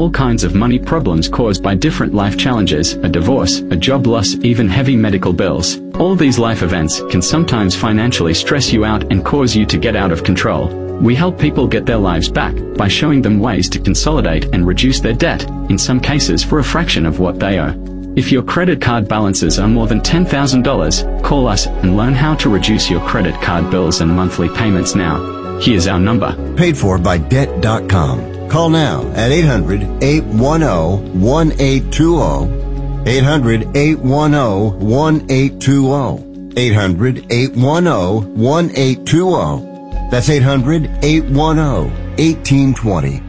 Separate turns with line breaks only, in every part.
all kinds of money problems caused by different life challenges, a divorce, a job loss, even heavy medical bills. All these life events can sometimes financially stress you out and cause you to get out of control. We help people get their lives back by showing them ways to consolidate and reduce their debt, in some cases for a fraction of what they owe. If your credit card balances are more than $10,000, call us and learn how to reduce your credit card bills and monthly payments now. Here's our number.
Paid for by Debt.com. Call now at 800-810-1820. 800-810-1820. 800-810-1820. That's 800-810-1820.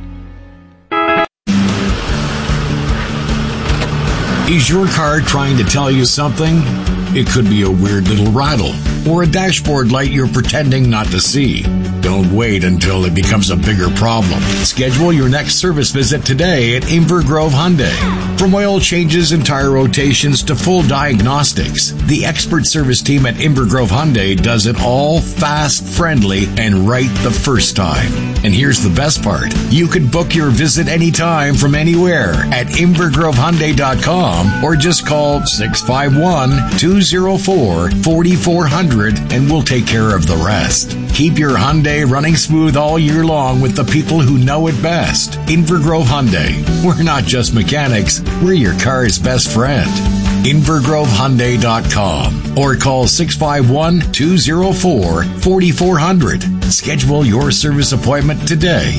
Is your car trying to tell you something? It could be a weird little rattle or a dashboard light you're pretending not to see. Don't wait until it becomes a bigger problem. Schedule your next service visit today at Invergrove Hyundai. From oil changes and tire rotations to full diagnostics, the expert service team at Invergrove Hyundai does it all fast, friendly, and right the first time. And here's the best part. You can book your visit anytime from anywhere at InvergroveHyundai.com or just call 651-204-4400 and we'll take care of the rest. Keep your Hyundai running smooth all year long with the people who know it best. Invergrove Hyundai. We're not just mechanics, we're your car's best friend. InvergroveHyundai.com or call 651-204-4400. Schedule your service appointment today.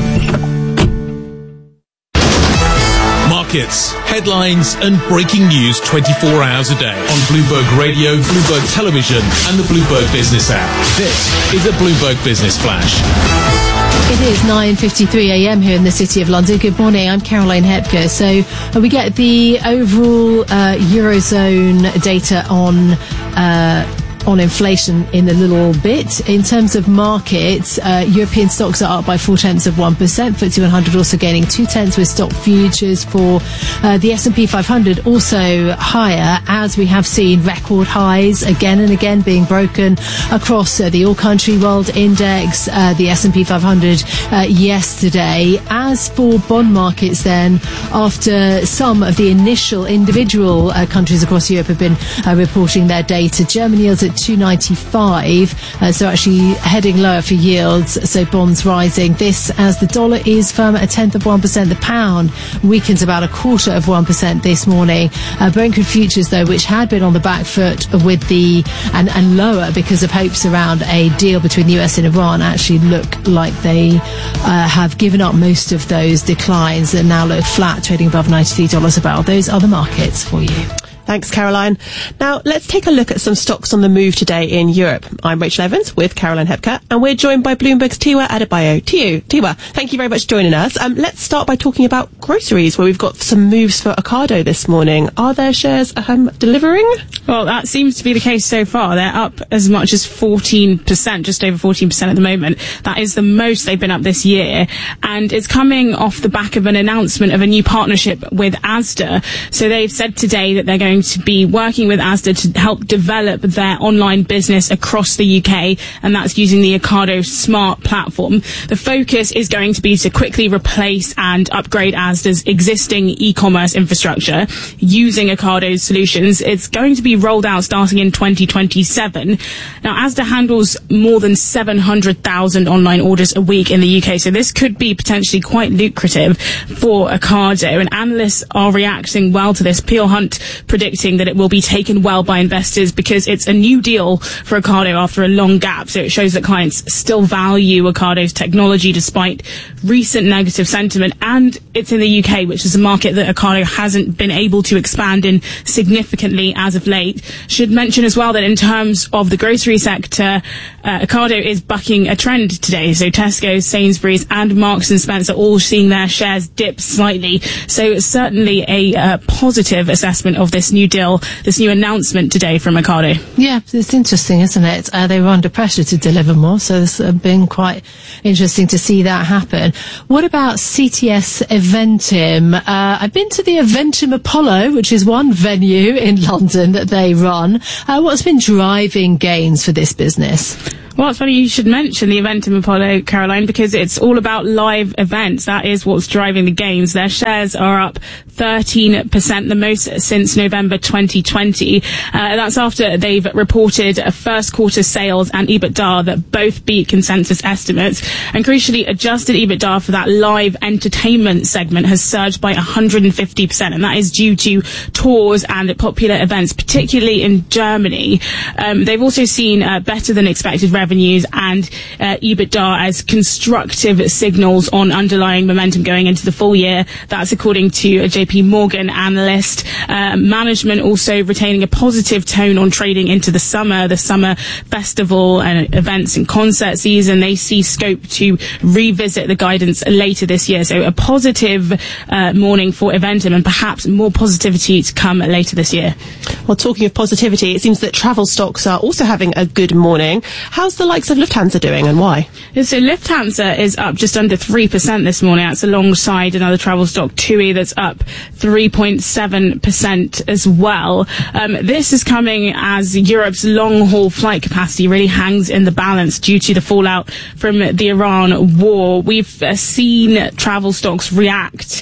Markets, headlines and breaking news 24 hours a day on Bloomberg Radio, Bloomberg Television and the Bloomberg Business app. This is a Bloomberg Business Flash.
It is 9:53 a.m. here in the City of London. Good morning, I'm Caroline Hepker. So we get the overall Eurozone data on inflation in a little bit. In terms of markets, European stocks are up by 0.4%. FTSE 100 also gaining 0.2 with stock futures for the S&P 500 also higher, as we have seen record highs again and again being broken across the All Country World Index, the S&P 500 yesterday. As for bond markets then, after some of the initial individual countries across Europe have been reporting their data, Germany yields at 295, so actually heading lower for yields, so bonds rising. This as the dollar is firm at 0.1%. The pound weakens about 0.25% this morning. Brent crude futures, though, which had been on the back foot with the and lower because of hopes around a deal between the US and Iran, actually look like they have given up most of those declines and now look flat, trading above $93 a barrel. Those are the markets for you.
Thanks, Caroline. Now, let's take a look at some stocks on the move today in Europe. I'm Rachel Evans with Caroline Hepker, and we're joined by Bloomberg's Tiwa Adebayo. Tiwa, thank you very much for joining us. Let's start by talking about groceries, where we've got some moves for Ocado this morning. Are their shares delivering?
Well, that seems to be the case so far. They're up as much as 14%, just over 14% at the moment. That is the most they've been up this year. And it's coming off the back of an announcement of a new partnership with Asda. So they've said today that they're going to be working with Asda to help develop their online business across the UK, and that's using the Ocado Smart platform. The focus is going to be to quickly replace and upgrade Asda's existing e-commerce infrastructure using Ocado's solutions. It's going to be rolled out starting in 2027. Now, Asda handles more than 700,000 online orders a week in the UK, so this could be potentially quite lucrative for Ocado, and analysts are reacting well to this. Peel Hunt predicting that it will be taken well by investors because it's a new deal for Ocado after a long gap. So it shows that clients still value Ocado's technology despite recent negative sentiment. And it's in the UK, which is a market that Ocado hasn't been able to expand in significantly as of late. Should mention as well that in terms of the grocery sector, Ocado is bucking a trend today. So Tesco, Sainsbury's and Marks & Spencer all seeing their shares dip slightly. So it's certainly a positive assessment of this new deal, this new announcement today from Ocado.
Yeah, it's interesting, isn't it? They were under pressure to deliver more, so it's been quite interesting to see that happen. What about CTS Eventim? I've been to the Eventim Apollo, which is one venue in London that they run. What's been driving gains for this business?
Well, it's funny you should mention the Eventim Apollo, Caroline, because it's all about live events. That is what's driving the gains. Their shares are up 13%, the most since November 2020. That's after they've reported first quarter sales and EBITDA that both beat consensus estimates. And crucially, adjusted EBITDA for that live entertainment segment has surged by 150%, and that is due to tours and popular events, particularly in Germany. They've also seen better than expected revenues and EBITDA as constructive signals on underlying momentum going into the full year. That's according to a JP Morgan analyst. Management also retaining a positive tone on trading into the summer festival and events and concert season. They see scope to revisit the guidance later this year. So a positive morning for Eventim, and perhaps more positivity to come later this year.
Well, talking of positivity, it seems that travel stocks are also having a good morning. How's the likes of Lufthansa doing, and why?
So Lufthansa is up just under 3% this morning. That's alongside another travel stock, TUI, that's up 3.7% as well. This is coming as Europe's long-haul flight capacity really hangs in the balance due to the fallout from the Iran war. We've seen travel stocks react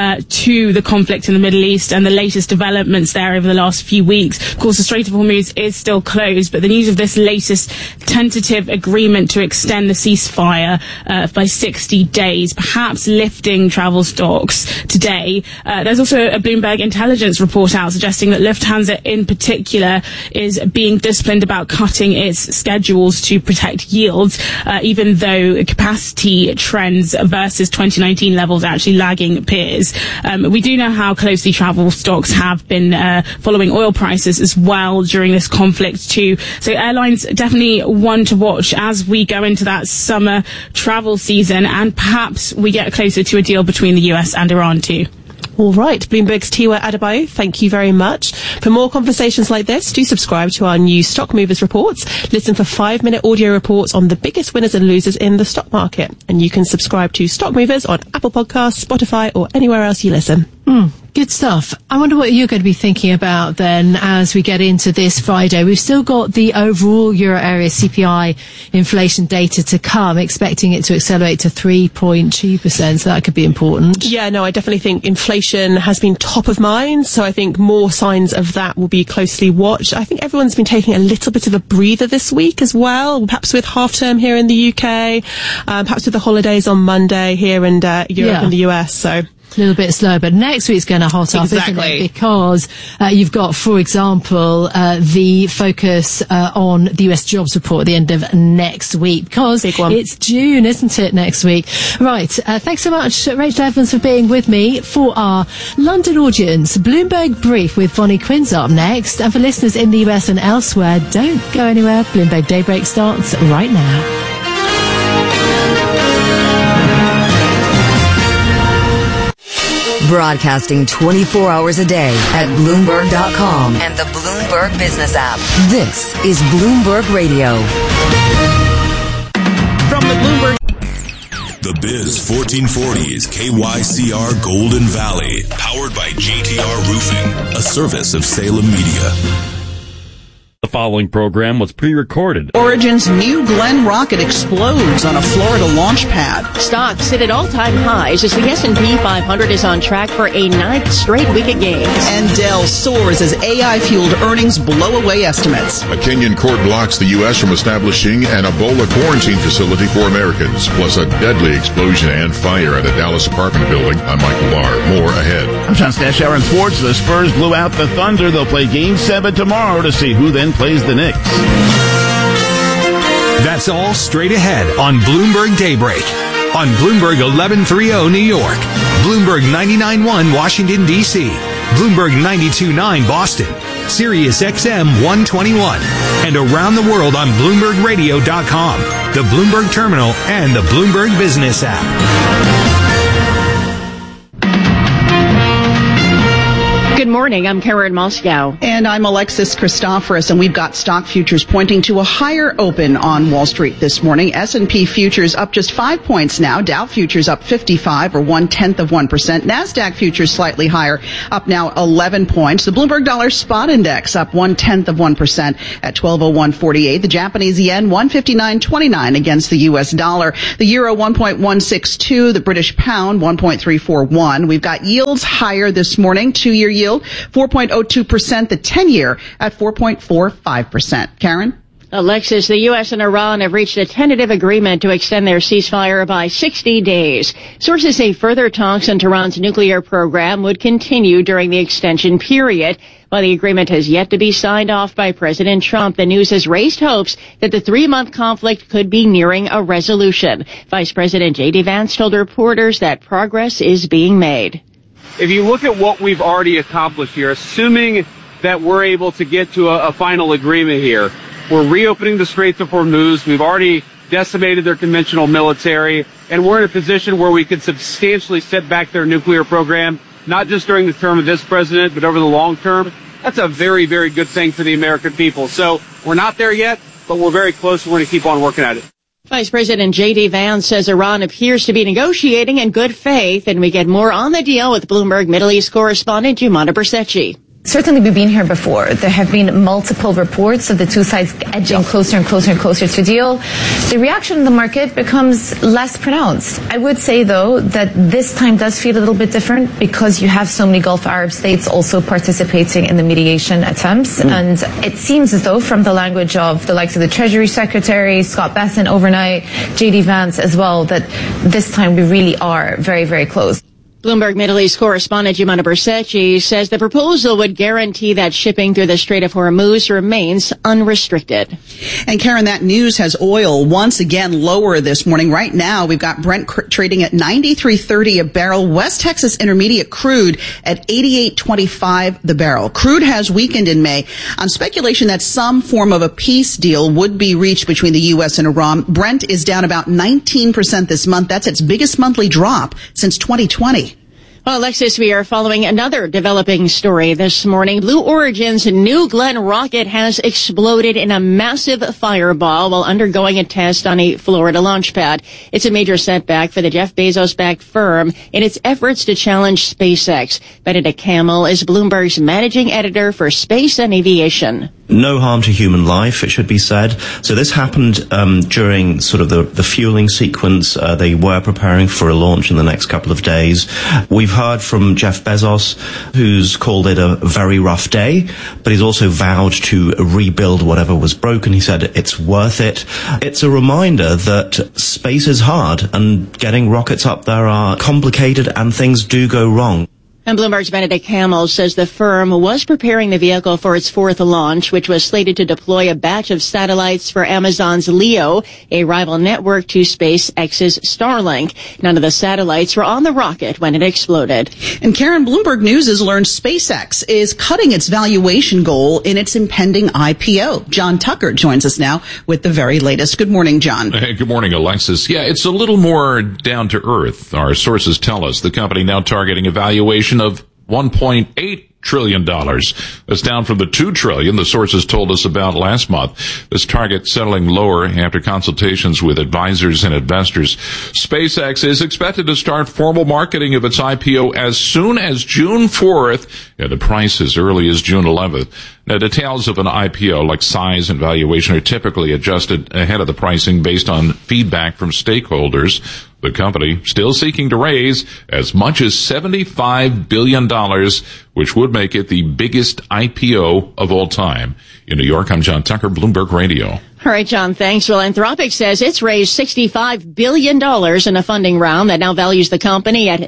to the conflict in the Middle East and the latest developments there over the last few weeks. Of course, the Strait of Hormuz is still closed, but the news of this latest tentative agreement to extend the ceasefire by 60 days, perhaps lifting travel stocks today. There's also a Bloomberg intelligence report out suggesting that Lufthansa in particular is being disciplined about cutting its schedules to protect yields, even though capacity trends versus 2019 levels are actually lagging peers. We do know how closely travel stocks have been following oil prices as well during this conflict too. So airlines definitely one to watch as we go into that summer travel season, and perhaps we get closer to a deal between the US and Iran too.
All right, Bloomberg's Tiwa Adebayo, thank you very much. For more conversations like this, do subscribe to our new Stock Movers reports. Listen for 5-minute audio reports on the biggest winners and losers in the stock market. And you can subscribe to Stock Movers on Apple Podcasts, Spotify, or anywhere else you listen.
Good stuff. I wonder what you're going to be thinking about then as we get into this Friday. We've still got the overall Euro area CPI inflation data to come, expecting it to accelerate to 3.2%, so that could be important.
Yeah, no, I definitely think inflation has been top of mind, so I think more signs of that will be closely watched. I think everyone's been taking a little bit of a breather this week as well, perhaps with half term here in the UK, perhaps with the holidays on Monday here in Europe and the US, so...
A little bit slower, but next week's going to hot up, isn't it? Because you've got, for example, the focus on the US jobs report at the end of next week, because it's June, isn't it, next week? Right, thanks so much, Rachel Evans, for being with me. For our London audience, Bloomberg Brief with Bonnie Quinn's up next, and for listeners in the US and elsewhere, don't go anywhere. Bloomberg Daybreak starts right now.
Broadcasting 24 hours a day at Bloomberg.com and the Bloomberg Business app. This is Bloomberg Radio.
From the Bloomberg...
The Biz 1440 is KYCR Golden Valley, powered by JTR Roofing, a service of Salem Media.
The following program was pre-recorded.
Origin's new Glen rocket explodes on a Florida launch pad.
Stocks sit at all-time highs as the S&P 500 is on track for a 9th straight week of gains.
And Dell soars as AI-fueled earnings blow away estimates.
A Kenyan court blocks the U.S. from establishing an Ebola quarantine facility for Americans, plus a deadly explosion and fire at a Dallas apartment building. I'm Michael Barr. More ahead.
I'm John Stash. In sports, the Spurs blew out the Thunder. They'll play Game 7 tomorrow to see who then plays the Knicks.
That's all straight ahead on Bloomberg Daybreak. On Bloomberg 1130 New York, Bloomberg 99.1 Washington, D.C., Bloomberg 92.9 Boston, Sirius XM 121, and around the world on BloombergRadio.com, the Bloomberg Terminal, and the Bloomberg Business app.
Good morning. I'm Karen Moscow.
And I'm Alexis Christoforous, and we've got stock futures pointing to a higher open on Wall Street this morning. S&P futures up just 5 points now. Dow futures up 55 or 0.1%. NASDAQ futures slightly higher, up now 11 points. The Bloomberg Dollar Spot Index up 0.1% at 1201.48. The Japanese yen 159.29 against the U.S. dollar. The euro 1.162. The British pound 1.341. We've got yields higher this morning. 2-year yield 4.02%. The 10-year at 4.45%. Karen?
Alexis, the U.S. and Iran have reached a tentative agreement to extend their ceasefire by 60 days. Sources say further talks on Tehran's nuclear program would continue during the extension period. While the agreement has yet to be signed off by President Trump, the news has raised hopes that the 3-month conflict could be nearing a resolution. Vice President J.D. Vance told reporters that progress is being made.
If you look at what we've already accomplished here, assuming that we're able to get to a final agreement here, we're reopening the Straits of Hormuz. We've already decimated their conventional military, and we're in a position where we could substantially set back their nuclear program, not just during the term of this president, but over the long term. That's a very, very good thing for the American people. So we're not there yet, but we're very close. We're going to keep on working at it.
Vice President J.D. Vance says Iran appears to be negotiating in good faith, and we get more on the deal with Bloomberg Middle East correspondent Jumana Bercetchi.
Certainly, we've been here before. There have been multiple reports of the two sides edging closer and closer and closer to deal. The reaction in the market becomes less pronounced. I would say, though, that this time does feel a little bit different because you have so many Gulf Arab states also participating in the mediation attempts. And it seems as though, from the language of the likes of the Treasury Secretary, Scott Bessent overnight, J.D. Vance as well, that this time we really are very, very close.
Bloomberg Middle East correspondent Jumana Bercetchi says the proposal would guarantee that shipping through the Strait of Hormuz remains unrestricted.
And Karen, that news has oil once again lower this morning. Right now, we've got Brent trading at $93.30 a barrel. West Texas Intermediate crude at $88.25 the barrel. Crude has weakened in May on speculation that some form of a peace deal would be reached between the U.S. and Iran. Brent is down about 19% this month. That's its biggest monthly drop since 2020.
Well, Alexis, we are following another developing story this morning. Blue Origin's New Glenn rocket has exploded in a massive fireball while undergoing a test on a Florida launch pad. It's a major setback for the Jeff Bezos-backed firm in its efforts to challenge SpaceX. Benedict Campbell is Bloomberg's managing editor for space and aviation.
No harm to human life, it should be said. So this happened during sort of the fueling sequence. They were preparing for a launch in the next couple of days. We've heard from Jeff Bezos, who's called it a very rough day, but he's also vowed to rebuild whatever was broken. He said it's worth it. It's a reminder that space is hard and getting rockets up there are complicated and things do go wrong.
And Bloomberg's Benedict Campbell says the firm was preparing the vehicle for its fourth launch, which was slated to deploy a batch of satellites for Amazon's LEO, a rival network to SpaceX's Starlink. None of the satellites were on the rocket when it exploded.
And Karen, Bloomberg News has learned SpaceX is cutting its valuation goal in its impending IPO. John Tucker joins us now with the very latest. Good morning, John.
Hey, good morning, Alexis. Yeah, it's a little more down to earth. Our sources tell us the company now targeting a valuation of $1.8 trillion. That's down from the $2 trillion the sources told us about last month. This target settling lower after consultations with advisors and investors. SpaceX is expected to start formal marketing of its IPO as soon as June 4th at a price as early as June 11th. Now, details of an IPO, like size and valuation, are typically adjusted ahead of the pricing based on feedback from stakeholders. The company still seeking to raise as much as $75 billion, which would make it the biggest IPO of all time. In New York, I'm John Tucker, Bloomberg Radio.
All right, John, thanks. Well, Anthropic says it's raised $65 billion in a funding round that now values the company at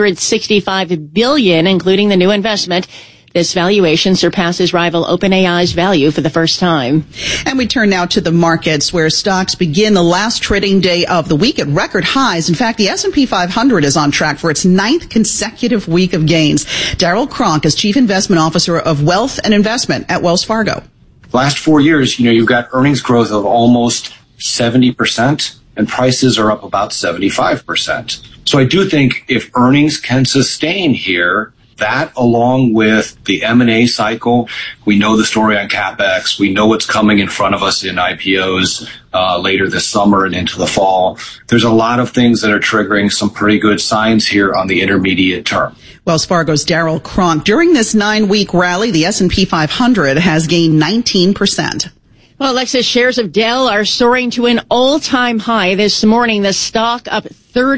$965 billion, including the new investment. This valuation surpasses rival OpenAI's value for the first time.
And we turn now to the markets, where stocks begin the last trading day of the week at record highs. In fact, the S&P 500 is on track for its 9th consecutive week of gains. Daryl Cronk is Chief Investment Officer of Wealth and Investment at Wells Fargo.
Last 4 years, you've got earnings growth of almost 70%, and prices are up about 75%. So I do think if earnings can sustain here, That, along with the M&A cycle, we know the story on CapEx. We know what's coming in front of us in IPOs later this summer and into the fall. There's a lot of things that are triggering some pretty good signs here on the intermediate term.
Wells Fargo's Darryl Cronk. During this 9-week rally, the S&P 500 has gained 19%.
Well, Alexis, shares of Dell are soaring to an all-time high this morning. The stock up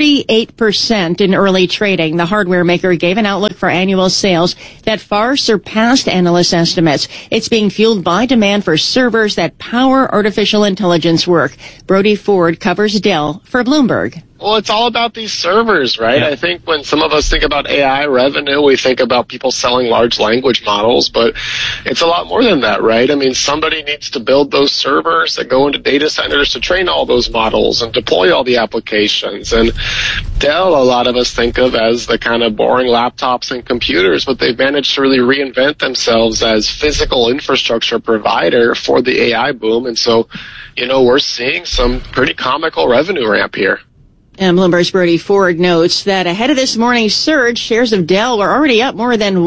38% in early trading. The hardware maker gave an outlook for annual sales that far surpassed analyst estimates. It's being fueled by demand for servers that power artificial intelligence work. Brody Ford covers Dell for Bloomberg.
Well, it's all about these servers, right? Yeah. I think when some of us think about AI revenue, we think about people selling large language models, but it's a lot more than that, right? I mean, somebody needs to build those servers that go into data centers to train all those models and deploy all the applications. And Dell, a lot of us think of as the kind of boring laptops and computers, but they've managed to really reinvent themselves as physical infrastructure provider for the AI boom. And so, we're seeing some pretty comical revenue ramp here.
And Bloomberg's Brody Ford notes that ahead of this morning's surge, shares of Dell were already up more than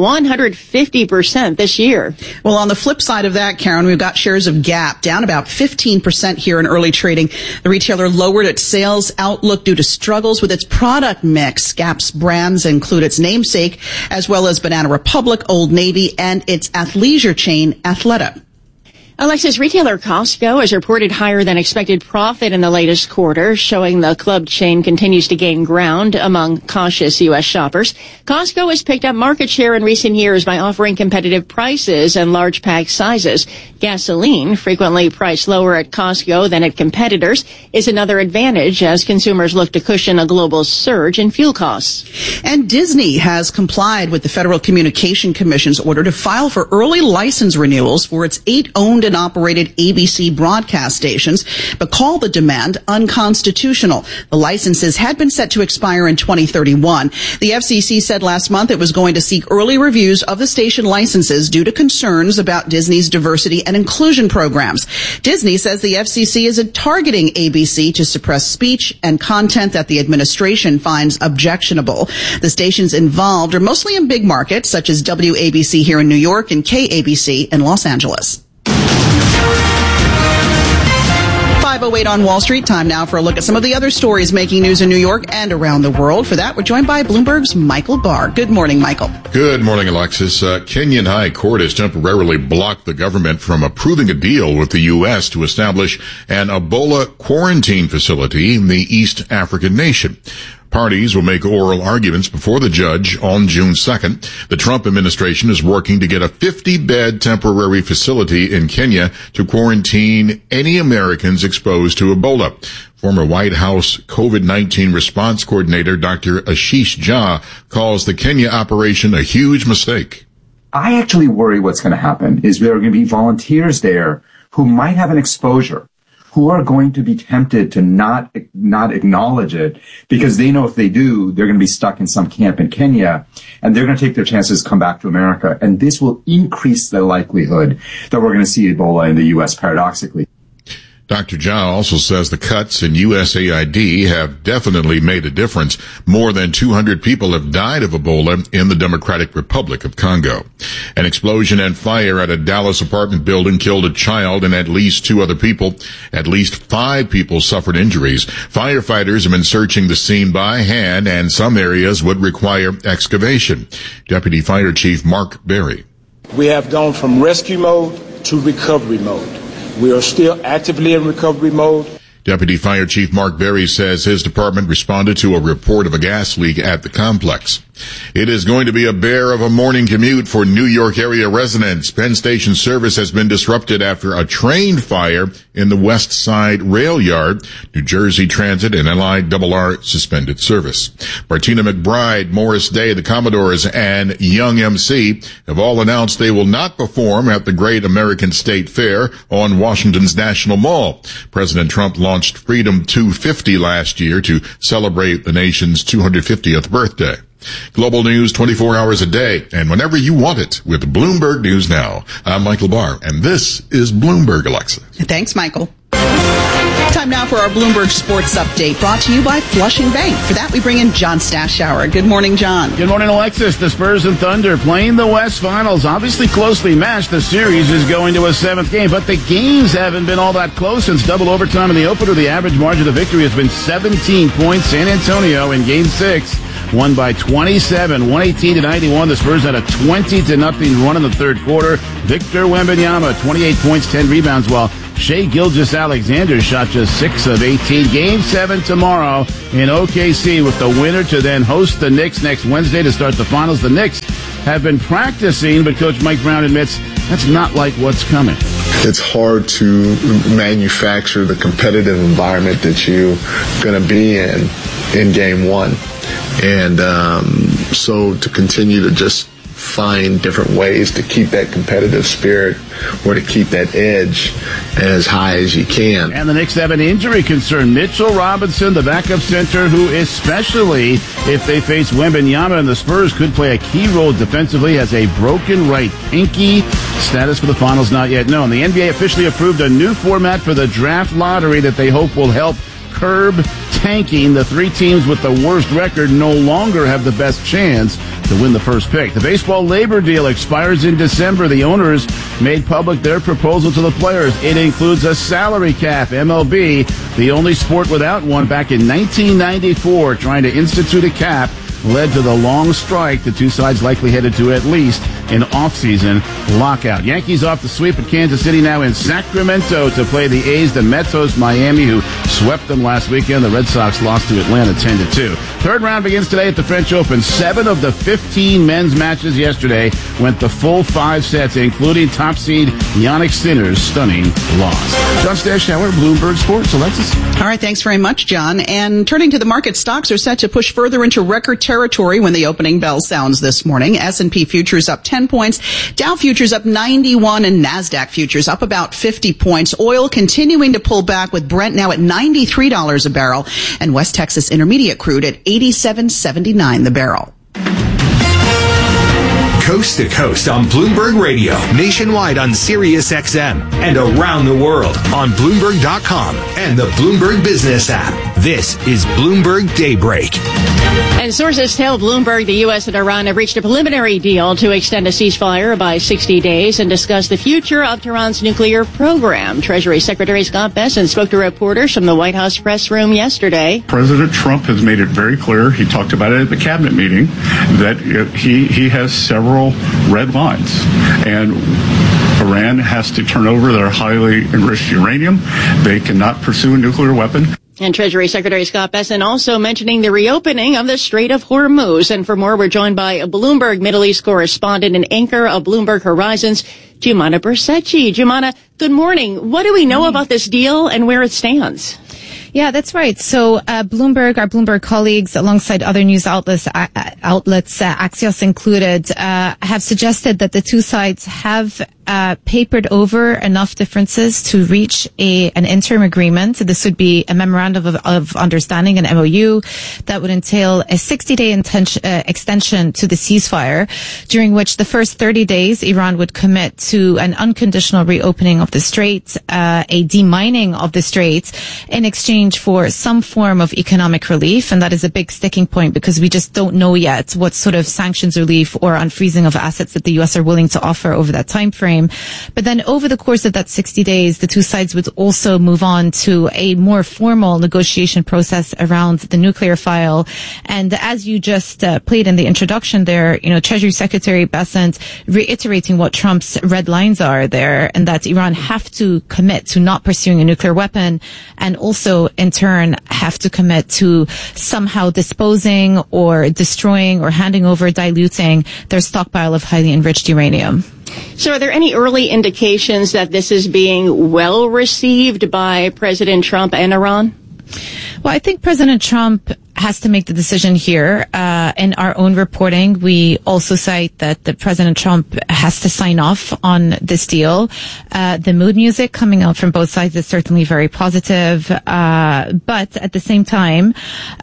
150% this year.
Well, on the flip side of that, Karen, we've got shares of Gap down about 15% here in early trading. The retailer lowered its sales outlook due to struggles with its product mix. Gap's brands include its namesake, as well as Banana Republic, Old Navy, and its athleisure chain, Athleta.
Alexis, retailer Costco has reported higher than expected profit in the latest quarter, showing the club chain continues to gain ground among cautious U.S. shoppers. Costco has picked up market share in recent years by offering competitive prices and large pack sizes. Gasoline, frequently priced lower at Costco than at competitors, is another advantage as consumers look to cushion a global surge in fuel costs.
And Disney has complied with the Federal Communication Commission's order to file for early license renewals for its 8 owned and operated ABC broadcast stations, but called the demand unconstitutional. The licenses had been set to expire in 2031. The FCC said last month it was going to seek early reviews of the station licenses due to concerns about Disney's diversity and inclusion programs. Disney says the FCC is targeting ABC to suppress speech and content that the administration finds objectionable. The stations involved are mostly in big markets such as WABC here in New York and KABC in Los Angeles. 5:08 on Wall Street. Time now for a look at some of the other stories making news in New York and around the world. For that, we're joined by Bloomberg's Michael Barr. Good morning, Michael.
Good morning, Alexis. Kenyan High Court has temporarily blocked the government from approving a deal with the U.S. to establish an Ebola quarantine facility in the East African nation. Parties will make oral arguments before the judge on June 2nd. The Trump administration is working to get a 50-bed temporary facility in Kenya to quarantine any Americans exposed to Ebola. Former White House COVID-19 response coordinator Dr. Ashish Jha calls the Kenya operation a huge mistake.
I actually worry what's going to happen is there are going to be volunteers there who might have an exposure, who are going to be tempted to not acknowledge it because they know if they do, they're going to be stuck in some camp in Kenya and they're going to take their chances, come back to America. And this will increase the likelihood that we're going to see Ebola in the U.S. paradoxically.
Dr. Jha also says the cuts in USAID have definitely made a difference. More than 200 people have died of Ebola in the Democratic Republic of Congo. An explosion and fire at a Dallas apartment building killed a child and at least 2 other people. At least 5 people suffered injuries. Firefighters have been searching the scene by hand, and some areas would require excavation. Deputy Fire Chief Mark Berry.
We have gone from rescue mode to recovery mode. We are still actively in recovery mode.
Deputy Fire Chief Mark Berry says his department responded to a report of a gas leak at the complex. It is going to be a bear of a morning commute for New York area residents. Penn Station service has been disrupted after a train fire in the West Side rail yard. New Jersey Transit and LIRR suspended service. Martina McBride, Morris Day, the Commodores, and Young MC have all announced they will not perform at the Great American State Fair on Washington's National Mall. President Trump launched Freedom 250 last year to celebrate the nation's 250th birthday. Global news 24 hours a day and whenever you want it with Bloomberg News Now. I'm Michael Barr, and this is Bloomberg Alexa.
Thanks, Michael. Time now for our Bloomberg Sports Update, brought to you by Flushing Bank. For that, we bring in John Stashower. Good morning, John.
Good morning, Alexis. The Spurs and Thunder playing the West Finals. Obviously closely matched. The series is going to a 7th game, but the games haven't been all that close since double overtime in the opener. The average margin of victory has been 17 points. San Antonio in Game 6 won by 27, 118-91. The Spurs had a 20-0 run in the third quarter. Victor Wembanyama, 28 points, 10 rebounds, while Shai Gilgeous-Alexander shot just 6 of 18. Game 7 tomorrow in OKC, with the winner to then host the Knicks next Wednesday to start the finals. The Knicks have been practicing, but Coach Mike Brown admits that's not like what's coming.
It's hard to manufacture the competitive environment that you're going to be in Game 1. And so to continue to just find different ways to keep that competitive spirit or to keep that edge as high as you can.
And the Knicks have an injury concern. Mitchell Robinson, the backup center, who especially if they face Wembanyama and the Spurs could play a key role defensively, has a broken right pinky. Status for the finals not yet known. The NBA officially approved a new format for the draft lottery that they hope will help curb tanking. The 3 teams with the worst record no longer have the best chance to win the first pick. The baseball labor deal expires in December. The owners made public their proposal to the players. It includes a salary cap. MLB, the only sport without one back in 1994, trying to institute a cap, led to the long strike the two sides likely headed to at least an off-season lockout. Yankees off the sweep at Kansas City, now in Sacramento to play the A's. The Mets host Miami, who swept them last weekend. The Red Sox lost to Atlanta 10-2. Third round begins today at the French Open. 7 of the 15 men's matches yesterday went the full 5 sets, including top seed Jannik Sinner's stunning loss. John Stashower, Bloomberg Sports. Alexis?
All right, thanks very much, John. And turning to the market, stocks are set to push further into record territory when the opening bell sounds this morning. S&P futures up 10 points, Dow futures up 91, and NASDAQ futures up about 50 points. Oil continuing to pull back, with Brent now at $93 a barrel and West Texas Intermediate crude at $87.79 the barrel.
Coast to coast on Bloomberg Radio, nationwide on Sirius XM, and around the world on Bloomberg.com and the Bloomberg Business app. This is Bloomberg Daybreak.
And sources tell Bloomberg the U.S. and Iran have reached a preliminary deal to extend a ceasefire by 60 days and discuss the future of Tehran's nuclear program. Treasury Secretary Scott Bessent spoke to reporters from the White House press room yesterday.
President Trump has made it very clear, he talked about it at the cabinet meeting, that he has several red lines. And Iran has to turn over their highly enriched uranium. They cannot pursue a nuclear weapon.
And Treasury Secretary Scott Bessent also mentioning the reopening of the Strait of Hormuz. And for more, we're joined by a Bloomberg Middle East correspondent and anchor of Bloomberg Horizons, Jumana Bercecci. Jumana, good morning. What do we know about this deal and where it stands?
Yeah, that's right. So our Bloomberg colleagues, alongside other news outlets, Axios included, have suggested that the two sides have papered over enough differences to reach an interim agreement. This would be a memorandum of understanding, an MOU, that would entail a 60-day extension to the ceasefire, during which the first 30 days Iran would commit to an unconditional reopening of the strait, a demining of the strait, in exchange for some form of economic relief. And that is a big sticking point, because we just don't know yet what sort of sanctions relief or unfreezing of assets that the U.S. are willing to offer over that time frame. But then over the course of that 60 days, the two sides would also move on to a more formal negotiation process around the nuclear file. And as you just played in the introduction there, Treasury Secretary Bessent reiterating what Trump's red lines are there, and that Iran have to commit to not pursuing a nuclear weapon, and also in turn have to commit to somehow disposing or destroying or handing over, diluting their stockpile of highly enriched uranium.
So are there any early indications that this is being well received by President Trump and Iran?
Well, I think President Trump
has to make the decision here. In our own reporting, we also cite that the President Trump has to sign off on this deal. The mood music coming out from both sides is certainly very positive. But at the same time,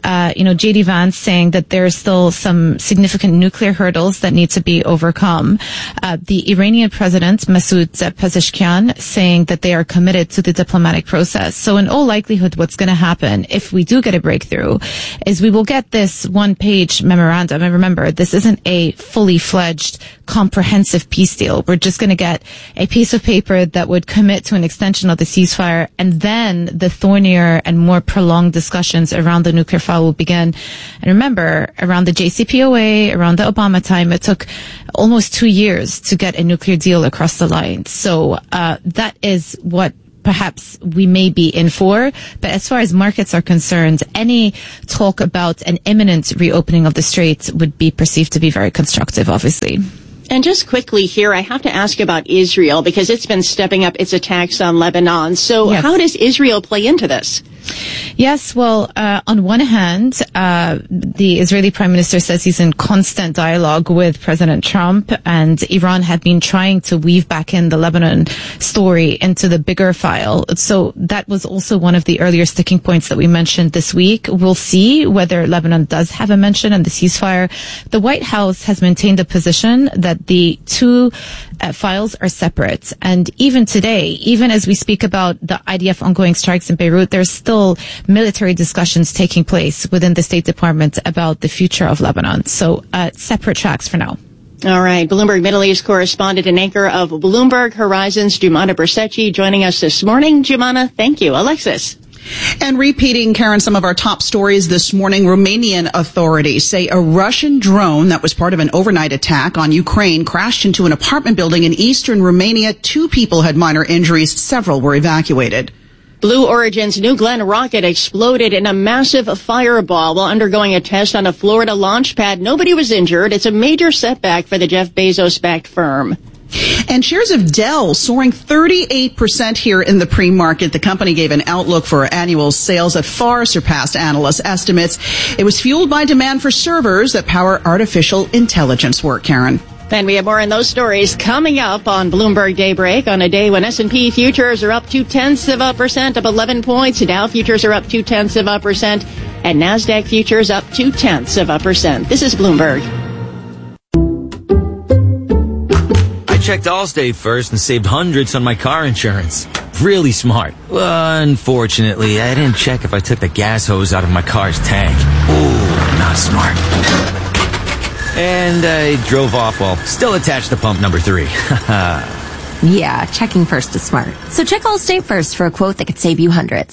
J.D. Vance saying that there's still some significant nuclear hurdles that need to be overcome. The Iranian President, Masoud Pezeshkian, saying that they are committed to the diplomatic process. So in all likelihood, what's going to happen if we do get a breakthrough is we will get this one-page memorandum. And remember, this isn't a fully fledged, comprehensive peace deal. We're just going to get a piece of paper that would commit to an extension of the ceasefire, and then the thornier and more prolonged discussions around the nuclear file will begin. And remember, around the JCPOA, around the Obama time, it took almost 2 years to get a nuclear deal across the line. So that is what perhaps we may be in for. But as far as markets are concerned, any talk about an imminent reopening of the Strait would be perceived to be very constructive, obviously.
And just quickly here, I have to ask about Israel because it's been stepping up its attacks on Lebanon. So how does Israel play into this?
Yes, well, on one hand, the Israeli Prime Minister says he's in constant dialogue with President Trump, and Iran had been trying to weave back in the Lebanon story into the bigger file. So that was also one of the earlier sticking points that we mentioned this week. We'll see whether Lebanon does have a mention in the ceasefire. The White House has maintained a position that the two files are separate. And even today, even as we speak about the IDF ongoing strikes in Beirut, there's still military discussions taking place within the State Department about the future of Lebanon. So separate tracks for now.
All right. Bloomberg Middle East correspondent and anchor of Bloomberg Horizons, Joumanna Bercetche, joining us this morning. Joumanna, thank you. Alexis.
And repeating, Karen, some of our top stories this morning, Romanian authorities say a Russian drone that was part of an overnight attack on Ukraine crashed into an apartment building in eastern Romania. 2 people had minor injuries. Several were evacuated.
Blue Origin's New Glenn rocket exploded in a massive fireball while undergoing a test on a Florida launch pad. Nobody was injured. It's a major setback for the Jeff Bezos-backed firm.
And shares of Dell soaring 38% here in the pre-market. The company gave an outlook for annual sales that far surpassed analyst estimates. It was fueled by demand for servers that power artificial intelligence work, Karen.
And we have more on those stories coming up on Bloomberg Daybreak on a day when S&P futures are up 0.2%, up 11 points. Dow futures are up 0.2%, and NASDAQ futures up 0.2%. This is Bloomberg.
I checked Allstate first and saved hundreds on my car insurance. Really smart. Unfortunately, I didn't check if I took the gas hose out of my car's tank. Ooh, not smart. And I drove off while still attached to pump number 3.
Yeah, checking first is smart. So check Allstate first for a quote that could save you hundreds.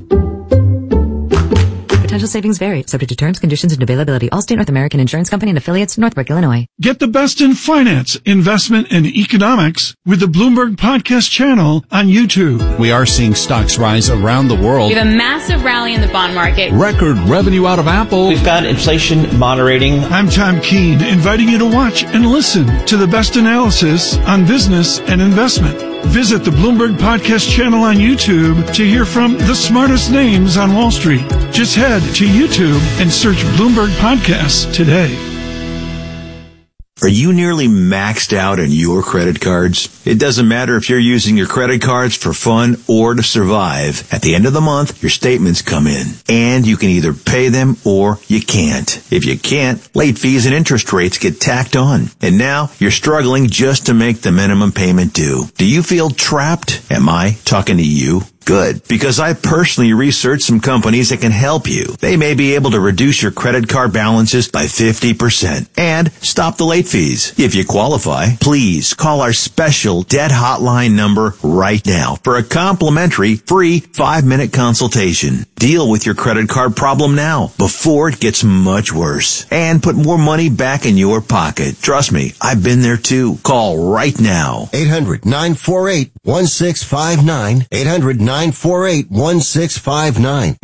Potential savings vary, subject to terms, conditions, and availability. Allstate North American Insurance Company and affiliates, Northbrook, Illinois.
Get the best in finance, investment, and economics with the Bloomberg Podcast channel on YouTube.
We are seeing stocks rise around the world.
We have a massive rally in the bond market.
Record revenue out of Apple.
We've got inflation moderating.
I'm Tom Keene, inviting you to watch and listen to the best analysis on business and investment. Visit the Bloomberg Podcast channel on YouTube to hear from the smartest names on Wall Street. Just head to YouTube and search Bloomberg Podcasts today.
Are you nearly maxed out on your credit cards? It doesn't matter if you're using your credit cards for fun or to survive. At the end of the month, your statements come in, and you can either pay them or you can't. If you can't, late fees and interest rates get tacked on. And now you're struggling just to make the minimum payment due. Do you feel trapped? Am I talking to you? Good, because I personally researched some companies that can help you. They may be able to reduce your credit card balances by 50% and stop the late fees. If you qualify, please call our special debt hotline number right now for a complimentary free 5-minute consultation. Deal with your credit card problem now before it gets much worse and put more money back in your pocket. Trust me, I've been there too. Call right now.
800-948-1659. 800-948-1659.
800-948-1659.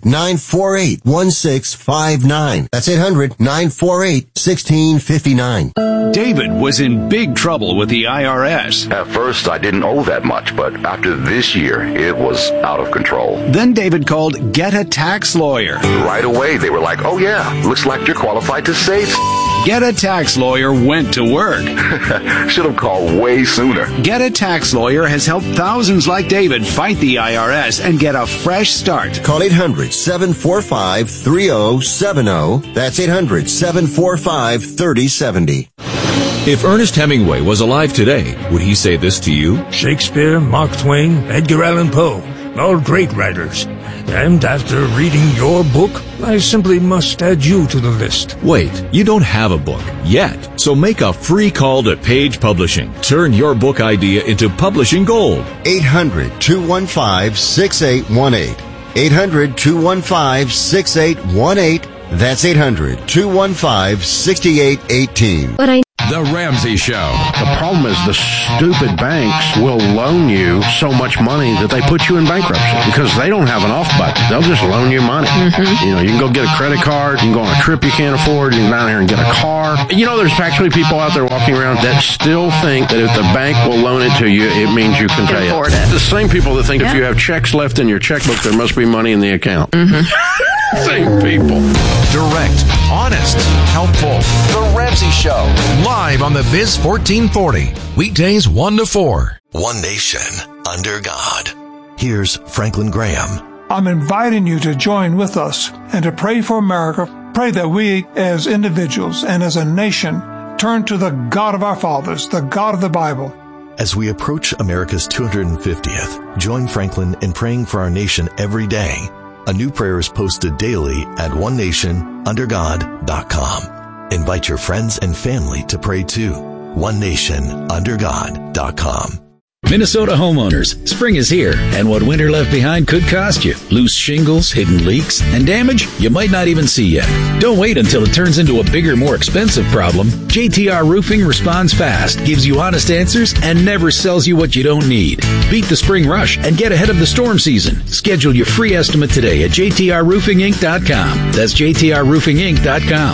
800-948-1659. That's 800-948-1659.
David was in big trouble with the IRS.
At first, I didn't owe that much, but after this year, it was out of control.
Then David called Get a Tax Lawyer.
Right away, they were like, oh yeah, looks like you're qualified to save.
Get a Tax Lawyer went to work.
Should have called way sooner.
Get a Tax Lawyer has helped thousands like David fight the IRS and get a fresh start.
Call 800-745-3070. That's 800-745-3070.
If Ernest Hemingway was alive today, would he say this to you?
Shakespeare, Mark Twain, Edgar Allan Poe, all great writers. And after reading your book, I simply must add you to the list.
Wait, you don't have a book yet. So make a free call to Page Publishing. Turn your book idea into publishing gold.
800-215-6818. 800-215-6818. That's 800-215-6818.
The Ramsey Show. The problem is the stupid banks will loan you so much money that they put you in bankruptcy because they don't have an off button. They'll just loan you money. Mm-hmm. You know, you can go get a credit card. You can go on a trip you can't afford. You can go down here and get a car. You know, there's actually people out there walking around that still think that if the bank will loan it to you, it means you can pay it. The same people that think if you have checks left in your checkbook, there must be money in the account. Mm-hmm. Same people.
Direct, honest, helpful. The Ramsey Show. Live on the Biz 1440. Weekdays 1 to 4.
One nation under God. Here's Franklin Graham.
I'm inviting you to join with us and to pray for America. Pray that we as individuals and as a nation turn to the God of our fathers, the God of the Bible.
As we approach America's 250th, join Franklin in praying for our nation every day. A new prayer is posted daily at onenationundergod.com. Invite your friends and family to pray too. onenationundergod.com.
Minnesota homeowners, spring is here, and what winter left behind could cost you. Loose shingles, hidden leaks, and damage you might not even see yet. Don't wait until it turns into a bigger, more expensive problem. JTR Roofing responds fast, gives you honest answers, and never sells you what you don't need. Beat the spring rush and get ahead of the storm season. Schedule your free estimate today at jtrroofinginc.com. That's jtrroofinginc.com.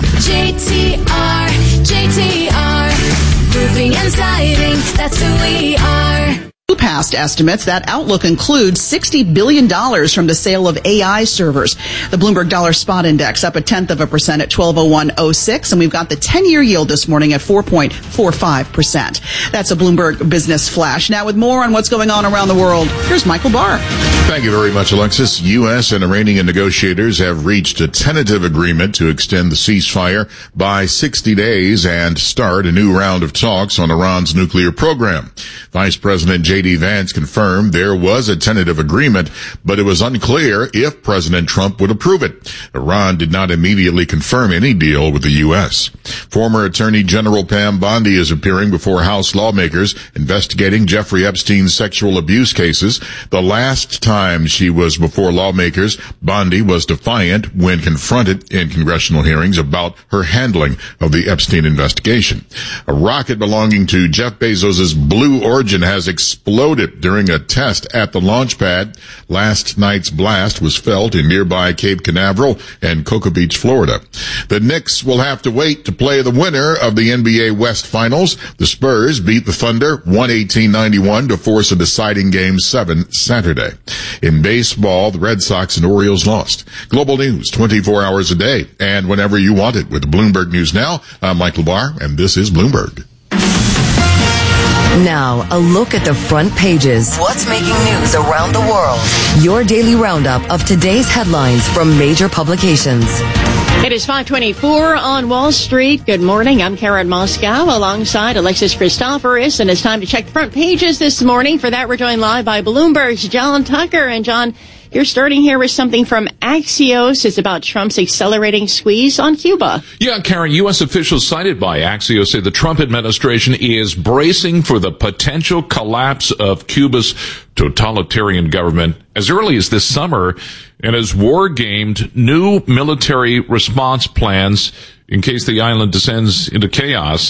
JTR, roofing and siding, that's who we are.
Past estimates, that outlook includes $60 billion from the sale of AI servers. The Bloomberg Dollar Spot Index up 0.1% at 1201.06, and we've got the 10-year yield this morning at 4.45%. That's a Bloomberg Business Flash. Now with more on what's going on around the world, here's Michael Barr.
Thank you very much, Alexis. U.S. and Iranian negotiators have reached a tentative agreement to extend the ceasefire by 60 days and start a new round of talks on Iran's nuclear program. Vice President J.D. Vance confirmed there was a tentative agreement, but it was unclear if President Trump would approve it. Iran did not immediately confirm any deal with the U.S. Former Attorney General Pam Bondi is appearing before House lawmakers investigating Jeffrey Epstein's sexual abuse cases. The last time she was before lawmakers, Bondi was defiant when confronted in congressional hearings about her handling of the Epstein investigation. A rocket belonging to Jeff Bezos' Blue Origin has exploded during a test at the launch pad. Last night's blast was felt in nearby Cape Canaveral and Cocoa Beach, Florida. The Knicks will have to wait to play the winner of the NBA West Finals. The Spurs beat the Thunder 118-91 to force a deciding Game 7 Saturday. In baseball, the Red Sox and Orioles lost. Global news 24 hours a day and whenever you want it with Bloomberg News Now. I'm Michael Barr, and this is Bloomberg.
Now, a look at the front pages. What's making news around the world? Your daily roundup of today's headlines from major publications.
It is 5:24 on Wall Street. Good morning. I'm Karen Moscow alongside Alexis Christoforous, and it's time to check the front pages this morning. For that, we're joined live by Bloomberg's John Tucker. And John, you're starting here with something from Axios. It's about Trump's accelerating squeeze on Cuba.
Yeah, Karen, U.S. officials cited by Axios say the Trump administration is bracing for the potential collapse of Cuba's totalitarian government as early as this summer and has war-gamed new military response plans in case the island descends into chaos.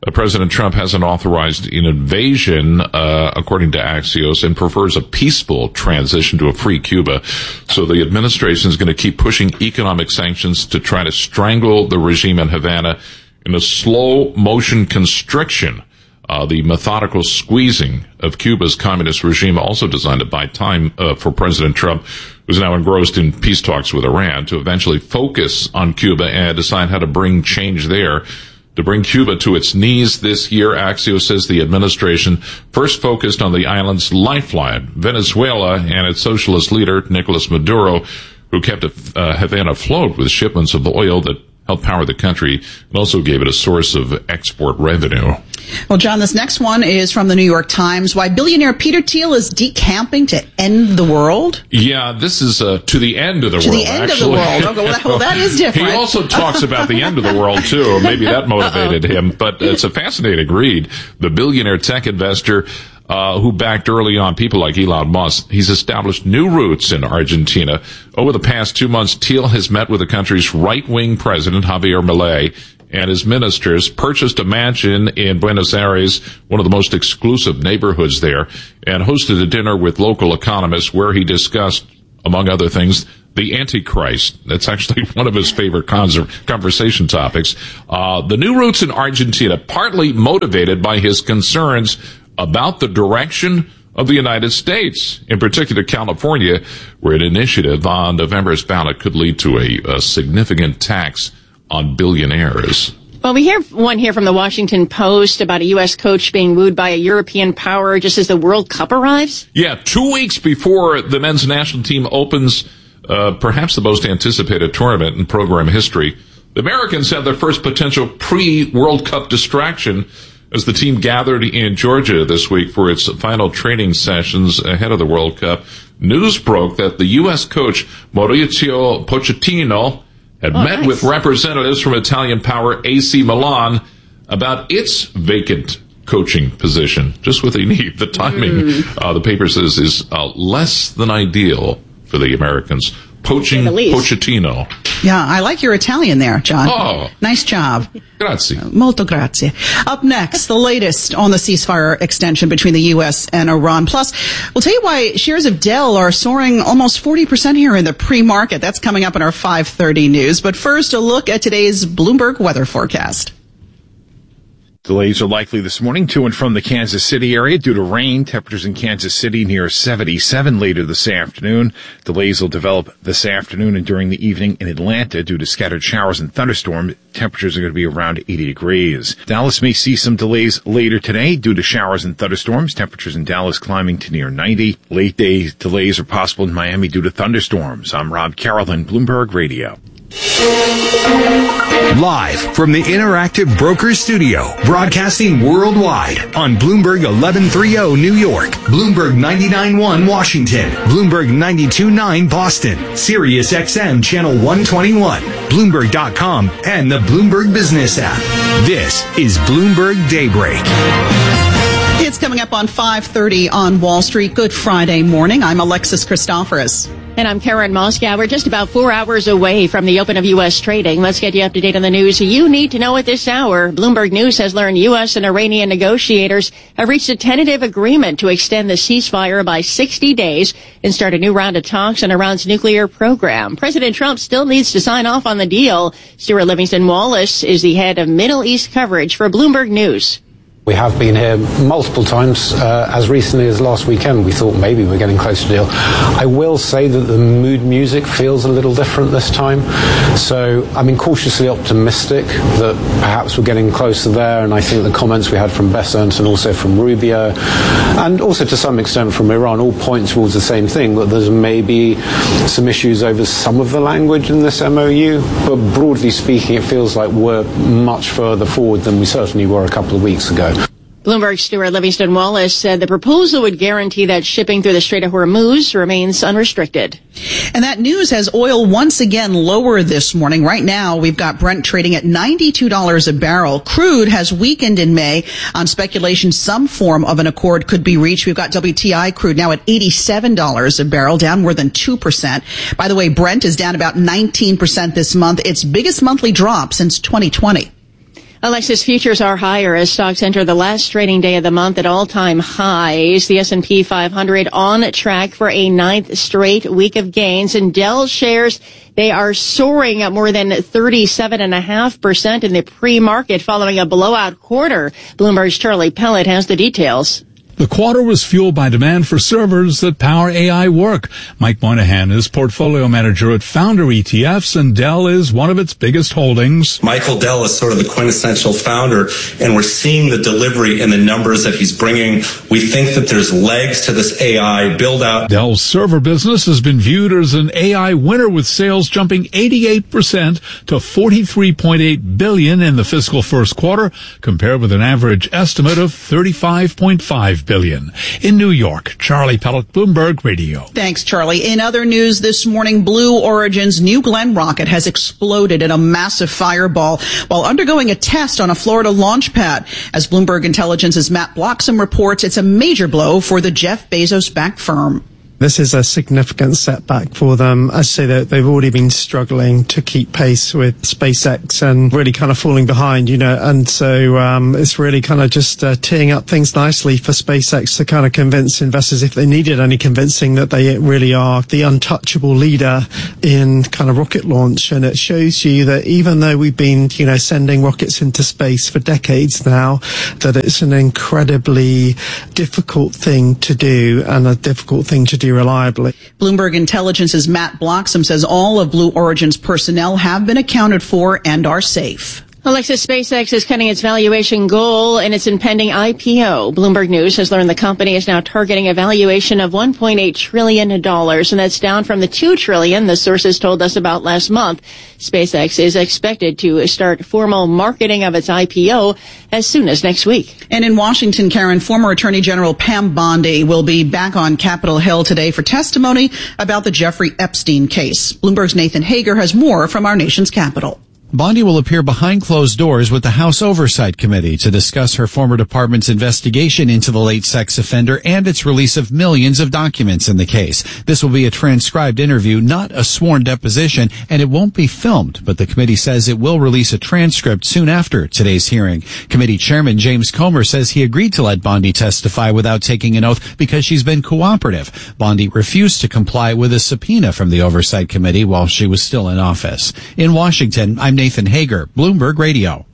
President Trump hasn't authorized an invasion, according to Axios, and prefers a peaceful transition to a free Cuba. So the administration is going to keep pushing economic sanctions to try to strangle the regime in Havana in a slow motion constriction. The methodical squeezing of Cuba's communist regime, also designed to buy time for President Trump, who's now engrossed in peace talks with Iran, to eventually focus on Cuba and decide how to bring change there. To bring Cuba to its knees this year, Axios says the administration first focused on the island's lifeline, Venezuela, and its socialist leader, Nicolas Maduro, who kept Havana afloat with shipments of oil that helped power the country and also gave it a source of export revenue.
Well, John, this next one is from the New York Times. Why billionaire Peter Thiel is decamping to end the world?
Yeah, this is to the end of the world,
To the end of the world. Okay, well, that is different.
He also talks about the end of the world, too. Maybe that motivated him. But it's a fascinating read. The billionaire tech investor who backed early on people like Elon Musk, he's established new roots in Argentina. Over the past 2 months, Thiel has met with the country's right-wing president, Javier Milei, and his ministers, purchased a mansion in Buenos Aires, one of the most exclusive neighborhoods there, and hosted a dinner with local economists where he discussed, among other things, the Antichrist. That's actually one of his favorite conversation topics. The new roots in Argentina, partly motivated by his concerns about the direction of the United States, in particular California, where an initiative on November's ballot could lead to a significant tax on billionaires.
Well, we hear one here from the Washington Post about a U.S. coach being wooed by a European power just as the World Cup arrives.
Yeah, 2 weeks before the men's national team opens perhaps the most anticipated tournament in program history, the Americans have their first potential pre-World Cup distraction as the team gathered in Georgia this week for its final training sessions ahead of the World Cup. News broke that the U.S. coach Mauricio Pochettino had met with representatives from Italian power AC Milan about its vacant coaching position. Just what they need. The timing, the paper says, is less than ideal for the Americans. Poaching Pochettino.
Yeah, I like your Italian there, John.
Oh.
Nice job.
Grazie.
Molto grazie. Up next, the latest on the ceasefire extension between the U.S. and Iran. Plus, we'll tell you why shares of Dell are soaring almost 40% here in the pre-market. That's coming up in our 5:30 news. But first, a look at today's Bloomberg weather forecast.
Delays are likely this morning to and from the Kansas City area due to rain. Temperatures in Kansas City near 77 later this afternoon. Delays will develop this afternoon and during the evening in Atlanta due to scattered showers and thunderstorms. Temperatures are going to be around 80 degrees. Dallas may see some delays later today due to showers and thunderstorms. Temperatures in Dallas climbing to near 90. Late day delays are possible in Miami due to thunderstorms. I'm Rob Carrollton, Bloomberg Radio.
Live from the Interactive Brokers Studio, broadcasting worldwide on Bloomberg 1130 New York, Bloomberg 99.1 Washington, Bloomberg 92.9 Boston, Sirius XM Channel 121, Bloomberg.com, and the Bloomberg Business app. This is Bloomberg Daybreak.
It's coming up on 5:30 on Wall Street. Good Friday morning. I'm Alexis Christoforous.
And I'm Karen Moscow. We're just about 4 hours away from the open of U.S. trading. Let's get you up to date on the news you need to know at this hour. Bloomberg News has learned U.S. and Iranian negotiators have reached a tentative agreement to extend the ceasefire by 60 days and start a new round of talks on Iran's nuclear program. President Trump still needs to sign off on the deal. Stuart Livingston Wallace is the head of Middle East coverage for Bloomberg News.
We have been here multiple times as recently as last weekend. We thought maybe we're getting close to the deal. I will say that the mood music feels a little different this time. So I'm cautiously optimistic that perhaps we're getting closer there. And I think the comments we had from Bessent and also from Rubio and also to some extent from Iran all point towards the same thing, that there's maybe some issues over some of the language in this MOU. But broadly speaking, it feels like we're much further forward than we certainly were a couple of weeks ago.
Bloomberg's Stuart Livingston Wallace said the proposal would guarantee that shipping through the Strait of Hormuz remains unrestricted.
And that news has oil once again lower this morning. Right now, we've got Brent trading at $92 a barrel. Crude has weakened in May on speculation some form of an accord could be reached. We've got WTI crude now at $87 a barrel, down more than 2%. By the way, Brent is down about 19% this month, its biggest monthly drop since 2020.
Alexis, futures are higher as stocks enter the last trading day of the month at all-time highs. The S&P 500 on track for a 9th straight week of gains, and Dell shares, they are soaring at more than 37.5% in the pre-market following a blowout quarter. Bloomberg's Charlie Pellet has the details.
The quarter was fueled by demand for servers that power AI work. Mike Moynihan is portfolio manager at Founder ETFs, and Dell is one of its biggest holdings.
Michael Dell is sort of the quintessential founder, and we're seeing the delivery in the numbers that he's bringing. We think that there's legs to this AI build-out.
Dell's server business has been viewed as an AI winner, with sales jumping 88% to $43.8 billion in the fiscal first quarter, compared with an average estimate of $35.5 billion. In New York, Charlie Pellet, Bloomberg Radio.
Thanks, Charlie. In other news this morning, Blue Origin's New Glenn rocket has exploded in a massive fireball while undergoing a test on a Florida launch pad. As Bloomberg Intelligence's Matt Bloxham reports, it's a major blow for the Jeff Bezos-backed firm.
This is a significant setback for them. I say that they've already been struggling to keep pace with SpaceX and really kind of falling behind, and so it's really kind of just teeing up things nicely for SpaceX to kind of convince investors, if they needed any convincing, that they really are the untouchable leader in kind of rocket launch. And it shows you that even though we've been, sending rockets into space for decades now, that it's an incredibly difficult thing to do, and a difficult thing to do reliably.
Bloomberg Intelligence's Matt Bloxham says all of Blue Origin's personnel have been accounted for and are safe.
Alexis, SpaceX is cutting its valuation goal in its impending IPO. Bloomberg News has learned the company is now targeting a valuation of $1.8 trillion, and that's down from the $2 trillion the sources told us about last month. SpaceX is expected to start formal marketing of its IPO as soon as next week.
And in Washington, Karen, former Attorney General Pam Bondi will be back on Capitol Hill today for testimony about the Jeffrey Epstein case. Bloomberg's Nathan Hager has more from our nation's capital.
Bondi will appear behind closed doors with the House Oversight Committee to discuss her former department's investigation into the late sex offender and its release of millions of documents in the case. This will be a transcribed interview, not a sworn deposition, and it won't be filmed, but the committee says it will release a transcript soon after today's hearing. Committee Chairman James Comer says he agreed to let Bondi testify without taking an oath because she's been cooperative. Bondi refused to comply with a subpoena from the Oversight Committee while she was still in office. In Washington, I'm Nathan Hager, Bloomberg Radio.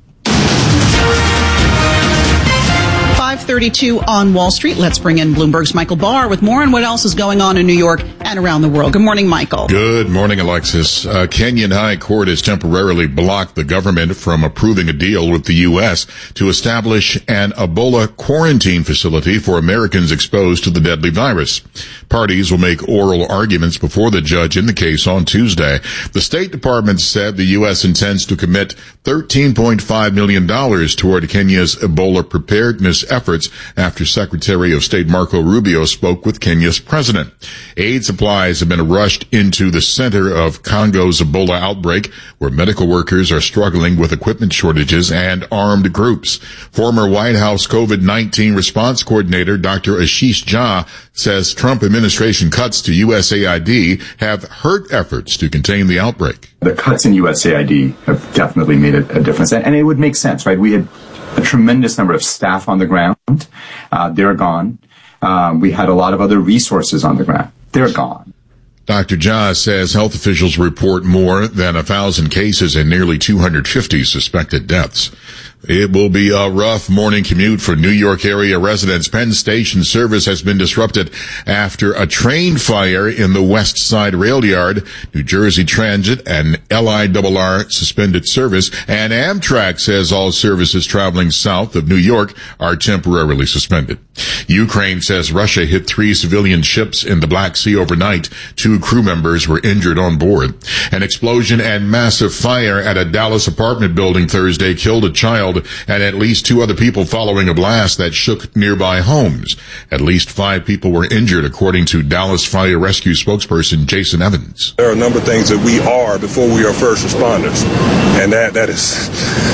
5:32 on Wall Street. Let's bring in Bloomberg's Michael Barr with more on what else is going on in New York and around the world. Good morning, Michael.
Good morning, Alexis. Kenyan High Court has temporarily blocked the government from approving a deal with the U.S. to establish an Ebola quarantine facility for Americans exposed to the deadly virus. Parties will make oral arguments before the judge in the case on Tuesday. The State Department said the U.S. intends to commit $13.5 million toward Kenya's Ebola preparedness efforts after Secretary of State Marco Rubio spoke with Kenya's president. Aid supplies have been rushed into the center of Congo's Ebola outbreak, where medical workers are struggling with equipment shortages and armed groups. Former White House COVID-19 response coordinator Dr. Ashish Jha says Trump administration cuts to USAID have hurt efforts to contain the outbreak.
The cuts in USAID have definitely made a difference, and it would make sense, right? We had a tremendous number of staff on the ground. They're gone. We had a lot of other resources on the ground. They're gone.
Dr. Jha says health officials report more than 1,000 cases and nearly 250 suspected deaths. It will be a rough morning commute for New York area residents. Penn Station service has been disrupted after a train fire in the West Side Rail Yard. New Jersey Transit and LIRR suspended service, and Amtrak says all services traveling south of New York are temporarily suspended. Ukraine says Russia hit 3 civilian ships in the Black Sea overnight. 2 crew members were injured on board. An explosion and massive fire at a Dallas apartment building Thursday killed a child and at least 2 other people following a blast that shook nearby homes. At least 5 people were injured, according to Dallas Fire Rescue spokesperson Jason Evans.
There are a number of things that we are before we are first responders, and that is,